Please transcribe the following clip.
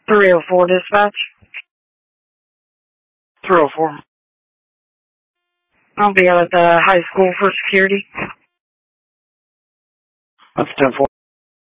304 dispatch. 304. I'll be out at the high school for security. That's 10-4.